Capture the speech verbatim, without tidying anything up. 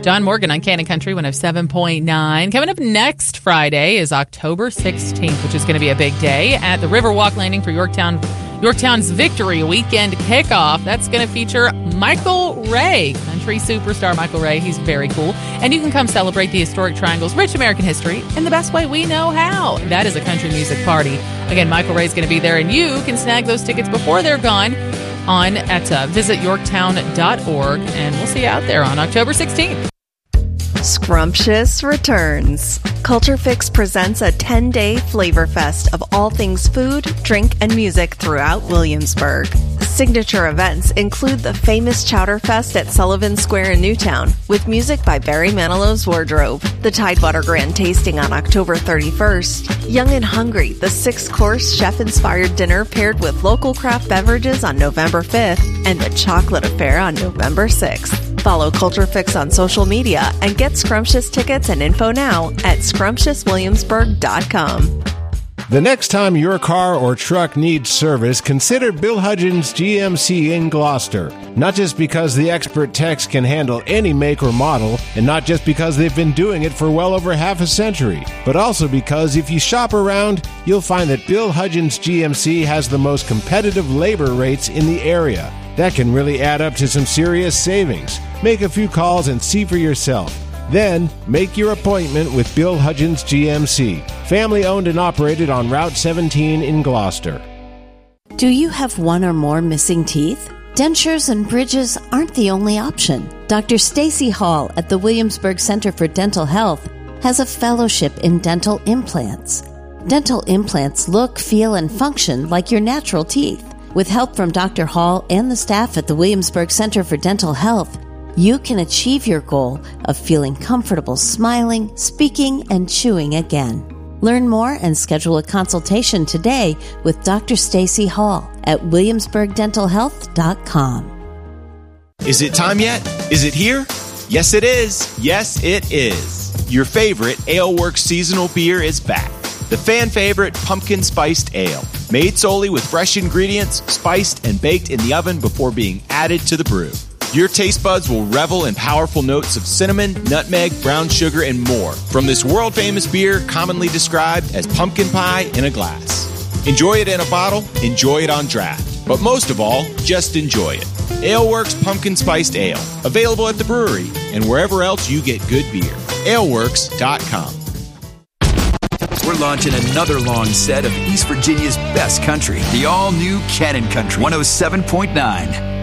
John Morgan on Cannon Country one oh seven point nine. Coming up next Friday is October sixteenth, which is going to be a big day at the Riverwalk Landing for Yorktown Yorktown's Victory Weekend kickoff. That's going to feature Michael Ray, country superstar Michael Ray. He's very cool. And you can come celebrate the historic Triangle's rich American history in the best way we know how. That is a country music party. Again, Michael Ray's going to be there, and you can snag those tickets before they're gone on at uh, visit yorktown dot org, and we'll see you out there on October sixteenth. Scrumptious returns. Culture Fix presents a ten-day flavor fest of all things food, drink, and music throughout Williamsburg. Signature events include the famous Chowder Fest at Sullivan Square in Newtown, with music by Barry Manilow's Wardrobe, the Tidewater Grand Tasting on October thirty-first, Young and Hungry, the six-course chef-inspired dinner paired with local craft beverages on November fifth, and the Chocolate Affair on November sixth. Follow Culture Fix on social media and get Scrumptious tickets and info now at scrumptious williamsburg dot com. The next time your car or truck needs service, consider Bill Hudgens G M C in Gloucester. Not just because the expert techs can handle any make or model, and not just because they've been doing it for well over half a century, but also because if you shop around, you'll find that Bill Hudgens G M C has the most competitive labor rates in the area. That can really add up to some serious savings. Make a few calls and see for yourself. Then, make your appointment with Bill Hudgens G M C, family owned and operated on Route seventeen in Gloucester. Do you have one or more missing teeth? Dentures and bridges aren't the only option. Doctor Stacy Hall at the Williamsburg Center for Dental Health has a fellowship in dental implants. Dental implants look, feel, and function like your natural teeth. With help from Doctor Hall and the staff at the Williamsburg Center for Dental Health, you can achieve your goal of feeling comfortable smiling, speaking, and chewing again. Learn more and schedule a consultation today with Doctor Stacy Hall at williamsburg dental health dot com. Is it time yet? Is it here? Yes, it is. Yes, it is. Your favorite Ale Works seasonal beer is back. The fan favorite Pumpkin Spiced Ale. Made solely with fresh ingredients, spiced and baked in the oven before being added to the brew. Your taste buds will revel in powerful notes of cinnamon, nutmeg, brown sugar, and more from this world-famous beer commonly described as pumpkin pie in a glass. Enjoy it in a bottle, enjoy it on draft, but most of all, just enjoy it. Ale Works Pumpkin Spiced Ale, available at the brewery and wherever else you get good beer. ale works dot com. We're launching another long set of East Virginia's best country, the all-new Cannon Country one oh seven point nine.